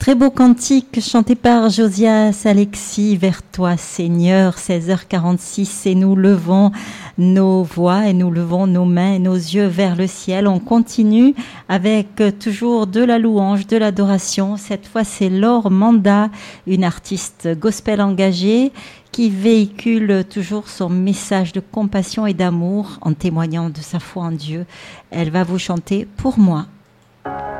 Très beau cantique chanté par Josias Alexis, vers toi Seigneur, 16h46, et nous levons nos voix et nous levons nos mains et nos yeux vers le ciel. On continue avec toujours de la louange, de l'adoration. Cette fois c'est Laure Manda, une artiste gospel engagée qui véhicule toujours son message de compassion et d'amour en témoignant de sa foi en Dieu. Elle va vous chanter Pour moi.